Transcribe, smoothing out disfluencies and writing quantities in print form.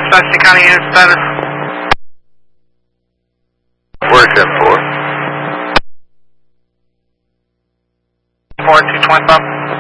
Sussex County unit status. Where's that for? 4225.